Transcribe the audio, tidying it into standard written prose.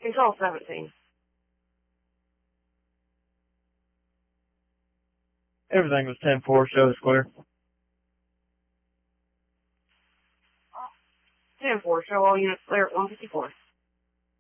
Control 17. Everything was 10-4, show the square. 10-4, show all units clear at 154.